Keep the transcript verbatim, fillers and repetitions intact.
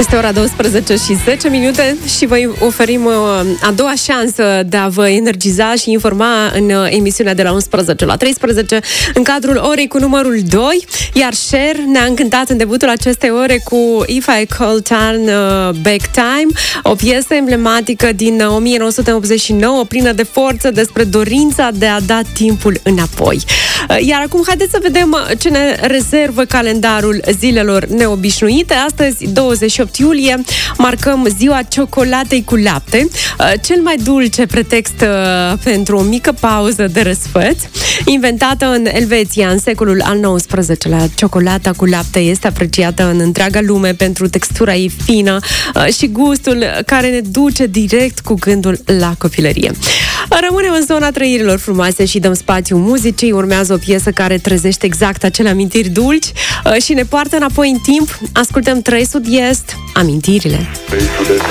Este ora douăsprezece și zece minute și vă oferim a doua șansă de a vă energiza și informa în emisiunea de la unsprezece la treisprezece în cadrul orei cu numărul doi, iar Cher ne-a încântat în debutul acestei ore cu If I Could Turn Back Time, o piesă emblematică din o mie nouă sute optzeci și nouă, plină de forță, despre dorința de a da timpul înapoi. Iar acum haideți să vedem ce ne rezervă calendarul zilelor neobișnuite. Astăzi, douăzeci și opt iulie, marcăm ziua ciocolatei cu lapte, cel mai dulce pretext pentru o mică pauză de răsfăț. Inventată în Elveția în secolul al nouăsprezecelea, ciocolata cu lapte este apreciată în întreaga lume pentru textura ei fină și gustul care ne duce direct cu gândul la copilărie. Rămânem în zona trăirilor frumoase și dăm spațiu muzicii. Urmează o piesă care trezește exact acele amintiri dulci și ne poartă înapoi în timp. Ascultăm Trei Sud-Est, Amintirile. Trei Sud-Est